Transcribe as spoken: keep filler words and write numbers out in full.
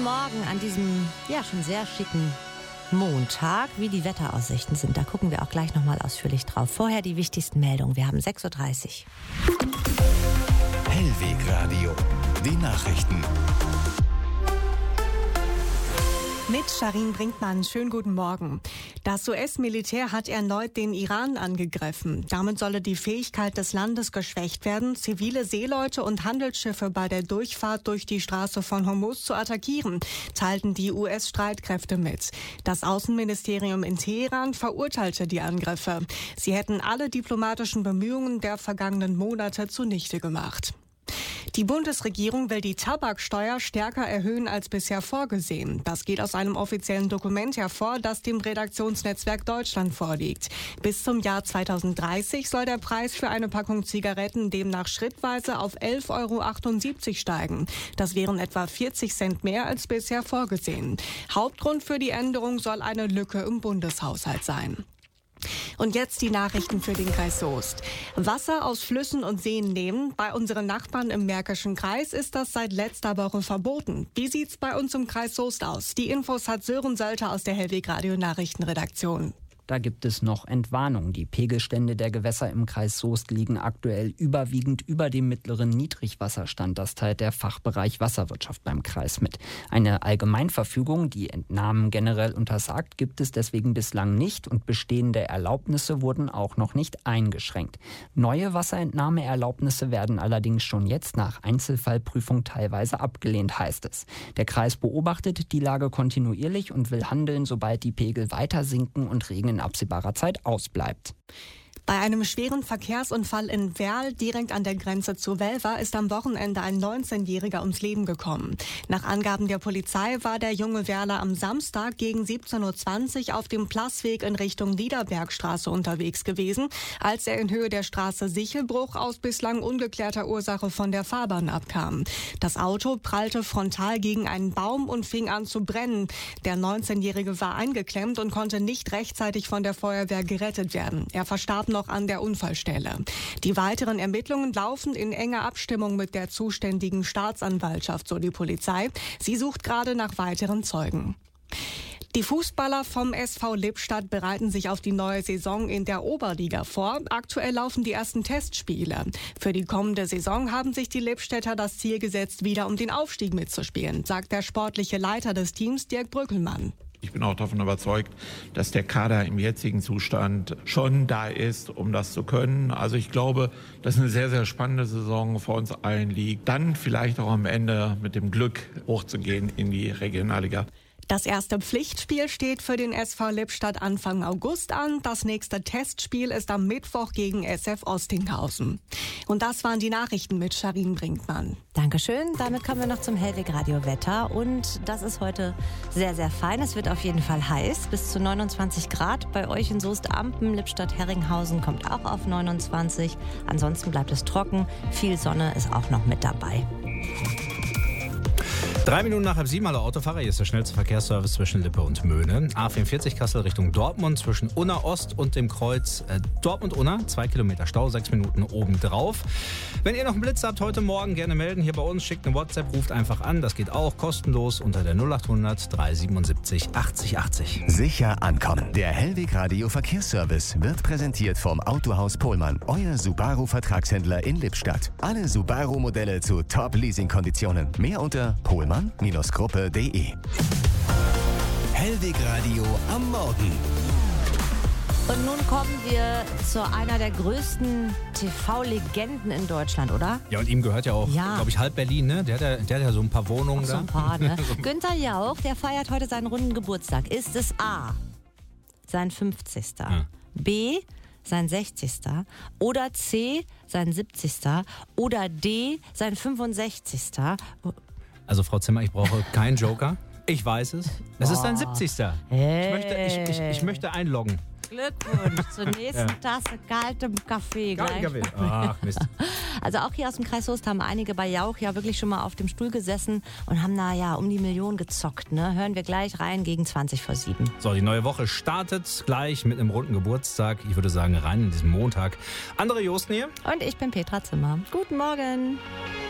Morgen an diesem, ja, schon sehr schicken Montag. Wie die Wetteraussichten sind, da gucken wir auch gleich nochmal ausführlich drauf. Vorher die wichtigsten Meldungen. Wir haben sechs Uhr dreißig. Hellweg Radio, die Nachrichten. Mit Sharin Brinkmann, schönen guten Morgen. Das U S-Militär hat erneut den Iran angegriffen. Damit solle die Fähigkeit des Landes geschwächt werden, zivile Seeleute und Handelsschiffe bei der Durchfahrt durch die Straße von Hormuz zu attackieren, teilten die U S-Streitkräfte mit. Das Außenministerium in Teheran verurteilte die Angriffe. Sie hätten alle diplomatischen Bemühungen der vergangenen Monate zunichte gemacht. Die Bundesregierung will die Tabaksteuer stärker erhöhen als bisher vorgesehen. Das geht aus einem offiziellen Dokument hervor, das dem Redaktionsnetzwerk Deutschland vorliegt. Bis zum Jahr zweitausenddreißig soll der Preis für eine Packung Zigaretten demnach schrittweise auf elf Euro achtundsiebzig steigen. Das wären etwa vierzig Cent mehr als bisher vorgesehen. Hauptgrund für die Änderung soll eine Lücke im Bundeshaushalt sein. Und jetzt die Nachrichten für den Kreis Soest. Wasser aus Flüssen und Seen nehmen. Bei unseren Nachbarn im Märkischen Kreis ist das seit letzter Woche verboten. Wie sieht's bei uns im Kreis Soest aus? Die Infos hat Sören Sölter aus der Hellweg Radio Nachrichtenredaktion. Da gibt es noch Entwarnung. Die Pegelstände der Gewässer im Kreis Soest liegen aktuell überwiegend über dem mittleren Niedrigwasserstand. Das teilt der Fachbereich Wasserwirtschaft beim Kreis mit. Eine Allgemeinverfügung, die Entnahmen generell untersagt, gibt es deswegen bislang nicht und bestehende Erlaubnisse wurden auch noch nicht eingeschränkt. Neue Wasserentnahmeerlaubnisse werden allerdings schon jetzt nach Einzelfallprüfung teilweise abgelehnt, heißt es. Der Kreis beobachtet die Lage kontinuierlich und will handeln, sobald die Pegel weiter sinken und Regen in absehbarer Zeit ausbleibt. Bei einem schweren Verkehrsunfall in Werl, direkt an der Grenze zu Welver, ist am Wochenende ein neunzehnjähriger ums Leben gekommen. Nach Angaben der Polizei war der junge Werler am Samstag gegen siebzehn Uhr zwanzig auf dem Plassweg in Richtung Niederbergstraße unterwegs gewesen, als er in Höhe der Straße Sichelbruch aus bislang ungeklärter Ursache von der Fahrbahn abkam. Das Auto prallte frontal gegen einen Baum und fing an zu brennen. Der neunzehnjährige war eingeklemmt und konnte nicht rechtzeitig von der Feuerwehr gerettet werden. Er verstarb noch an der Unfallstelle. Die weiteren Ermittlungen laufen in enger Abstimmung mit der zuständigen Staatsanwaltschaft, so die Polizei. Sie sucht gerade nach weiteren Zeugen. Die Fußballer vom S V Lippstadt bereiten sich auf die neue Saison in der Oberliga vor. Aktuell laufen die ersten Testspiele. Für die kommende Saison haben sich die Lippstädter das Ziel gesetzt, wieder um den Aufstieg mitzuspielen, sagt der sportliche Leiter des Teams, Dirk Brückelmann. Ich bin auch davon überzeugt, dass der Kader im jetzigen Zustand schon da ist, um das zu können. Also ich glaube, dass eine sehr, sehr spannende Saison vor uns allen liegt. Dann vielleicht auch am Ende mit dem Glück hochzugehen in die Regionalliga. Das erste Pflichtspiel steht für den S V Lippstadt Anfang August an. Das nächste Testspiel ist am Mittwoch gegen S F Ostinghausen. Und das waren die Nachrichten mit Sharin Brinkmann. Dankeschön. Damit kommen wir noch zum Hellweg Radio Wetter. Und das ist heute sehr, sehr fein. Es wird auf jeden Fall heiß. Bis zu neunundzwanzig Grad. Bei euch in Soest-Ampen, Lippstadt-Herringhausen kommt auch auf neunundzwanzig. Ansonsten bleibt es trocken. Viel Sonne ist auch noch mit dabei. Drei Minuten nach halb sieben, alle Autofahrer. Hier ist der schnellste Verkehrsservice zwischen Lippe und Möhne. A vierundvierzig Kassel Richtung Dortmund zwischen Unna Ost und dem Kreuz äh, Dortmund-Unna. Zwei Kilometer Stau, sechs Minuten obendrauf. Wenn ihr noch einen Blitz habt heute Morgen, gerne melden hier bei uns. Schickt eine WhatsApp, ruft einfach an. Das geht auch kostenlos unter der null achthundert dreihundertsiebenundsiebzig achtzig achtzig. Sicher ankommen. Der Hellweg Radio Verkehrsservice wird präsentiert vom Autohaus Pohlmann. Euer Subaru-Vertragshändler in Lippstadt. Alle Subaru-Modelle zu Top-Leasing-Konditionen. Mehr unter pohlmann Gruppe punkt de. Hellweg Radio am Morgen. Und nun kommen wir zu einer der größten T V-Legenden in Deutschland, oder? Ja, und ihm gehört ja auch, ja. glaube ich, halb Berlin, ne? Der hat ja, der hat ja so ein paar Wohnungen Ach, so ein paar, ne? Günther Jauch, der feiert heute seinen runden Geburtstag. Ist es A, sein fünfzigster Ja. B, sein sechzigster Oder C, sein siebzigster Oder D, sein fünfundsechzigster Also Frau Zimmer, ich brauche keinen Joker. Ich weiß es. Es ist sein siebzigster Hey. Ich möchte, ich, ich, ich möchte einloggen. Glückwunsch zur nächsten Ja. Tasse kaltem Kaffee. Kalten Gleich. Kaffee. Ach, Mist. Also auch hier aus dem Kreis Soest haben einige bei Jauch ja wirklich schon mal auf dem Stuhl gesessen und haben da ja um die Million gezockt. Ne? Hören wir gleich rein gegen zwanzig vor sieben. So, die neue Woche startet gleich mit einem runden Geburtstag. Ich würde sagen, rein in diesen Montag. Andere Josten hier. Und ich bin Petra Zimmer. Guten Morgen.